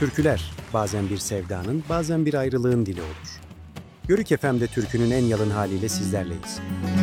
Türküler bazen bir sevdanın, bazen bir ayrılığın dili olur. Yörük FM'de türkünün en yalın haliyle sizlerleyiz.